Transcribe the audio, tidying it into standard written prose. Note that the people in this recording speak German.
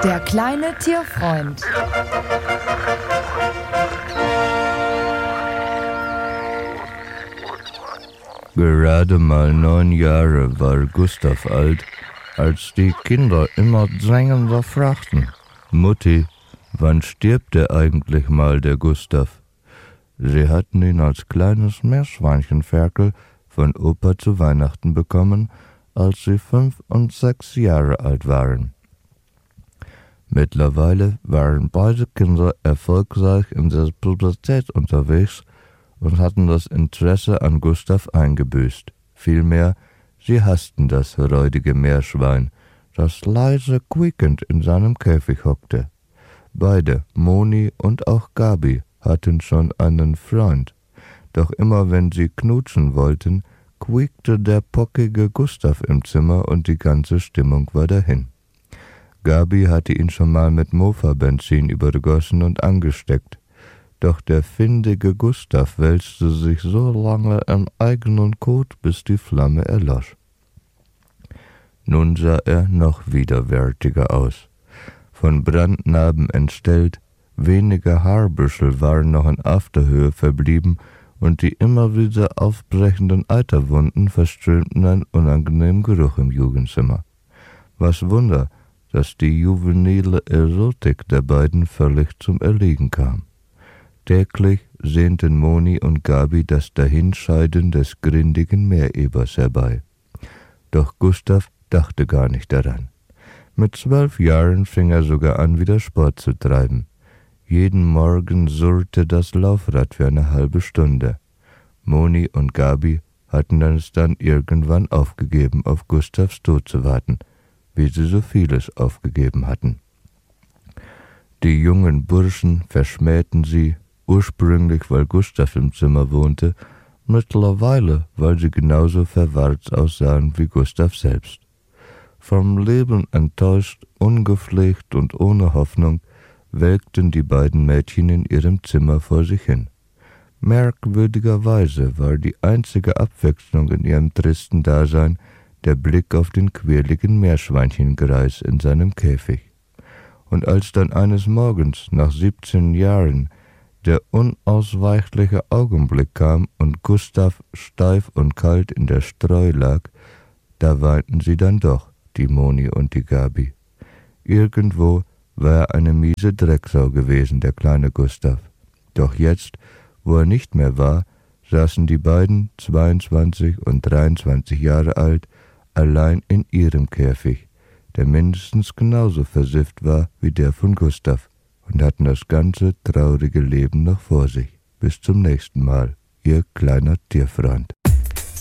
Der kleine Tierfreund. Gerade mal 9 Jahre war Gustav alt, als die Kinder immer drängender fragten: Mutti, wann stirbt der eigentlich mal, der Gustav? Sie hatten ihn als kleines Meerschweinchenferkel von Opa zu Weihnachten bekommen, als sie 5 und 6 Jahre alt waren. Mittlerweile waren beide Kinder erfolgreich in der Pubertät unterwegs und hatten das Interesse an Gustav eingebüßt. Vielmehr, sie hassten das räudige Meerschwein, das leise quiekend in seinem Käfig hockte. Beide, Moni und auch Gabi, hatten schon einen Freund. Doch immer wenn sie knutschen wollten, quiekte der pockige Gustav im Zimmer und die ganze Stimmung war dahin. Gabi hatte ihn schon mal mit Mofa-Benzin übergossen und angesteckt. Doch der findige Gustav wälzte sich so lange im eigenen Kot, bis die Flamme erlosch. Nun sah er noch widerwärtiger aus. Von Brandnarben entstellt, wenige Haarbüschel waren noch in Afterhöhe verblieben und die immer wieder aufbrechenden Eiterwunden verströmten einen unangenehmen Geruch im Jugendzimmer. Was Wunder, dass die juvenile Erotik der beiden völlig zum Erliegen kam. Täglich sehnten Moni und Gabi das Dahinscheiden des grindigen Meerebers herbei. Doch Gustav dachte gar nicht daran. Mit 12 Jahren fing er sogar an, wieder Sport zu treiben. Jeden Morgen surrte das Laufrad für eine halbe Stunde. Moni und Gabi hatten es dann irgendwann aufgegeben, auf Gustavs Tod zu warten, wie sie so vieles aufgegeben hatten. Die jungen Burschen verschmähten sie, ursprünglich weil Gustav im Zimmer wohnte, mittlerweile weil sie genauso verwahrt aussahen wie Gustav selbst. Vom Leben enttäuscht, ungepflegt und ohne Hoffnung, welkten die beiden Mädchen in ihrem Zimmer vor sich hin. Merkwürdigerweise war die einzige Abwechslung in ihrem tristen Dasein der Blick auf den quirligen Meerschweinchengreis in seinem Käfig. Und als dann eines Morgens nach 17 Jahren der unausweichliche Augenblick kam und Gustav steif und kalt in der Streu lag, da weinten sie dann doch, die Moni und die Gabi. Irgendwo war er eine miese Drecksau gewesen, der kleine Gustav. Doch jetzt, wo er nicht mehr war, saßen die beiden, 22 und 23 Jahre alt, allein in ihrem Käfig, der mindestens genauso versifft war wie der von Gustav, und hatten das ganze traurige Leben noch vor sich. Bis zum nächsten Mal, ihr kleiner Tierfreund.